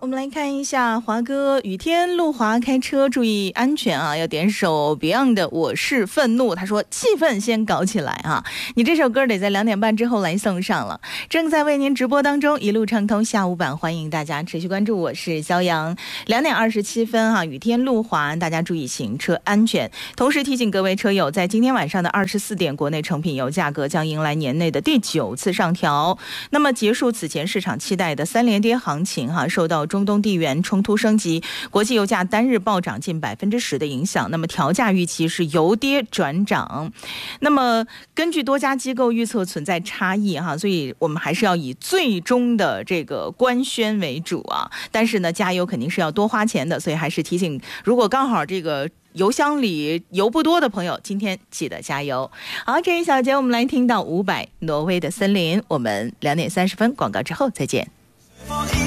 我们来看一下华哥，雨天路滑开车注意安全啊，要点首 Beyond 的《我是愤怒》。他说气氛先搞起来啊，你这首歌得在2点半之后来送上了，正在为您直播当中，一路畅通下午版，欢迎大家持续关注。我是肖阳。2点27分啊，雨天路滑，大家注意行车安全。同时提醒各位车友，在今天晚上的24点，国内成品油价格将迎来年内的第9次上调。那么结束此前市场期待的3连跌行情哈，受到中东地缘冲突升级，国际油价单日暴涨近10%的影响，那么调价预期是由跌转涨。那么根据多家机构预测存在差异哈，所以我们还是要以最终的这个官宣为主啊。但是呢，加油肯定是要多花钱的，所以还是提醒，如果刚好这个油箱里油不多的朋友，今天记得加油。好，这一小节我们来听到伍佰挪威的森林，我们2点30分广告之后再见。